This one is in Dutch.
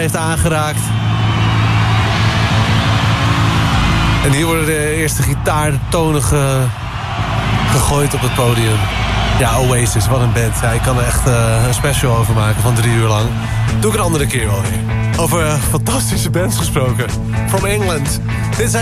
heeft aangeraakt. En hier worden de eerste gitaartonen gegooid op het podium. Ja, Oasis, wat een band. Ja, ik kan er echt een special over maken van 3 uur lang. Doe ik een andere keer wel weer. Over fantastische bands gesproken. From England. Dit zijn